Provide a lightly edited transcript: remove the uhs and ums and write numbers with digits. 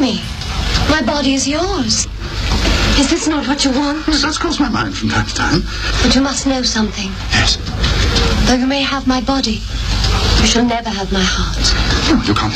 me. My body is yours. Is this not what you want? Yes, that's crossed my mind from time to time. But you must know something. Yes. Though you may have my body, you shall never have my heart. No, you can't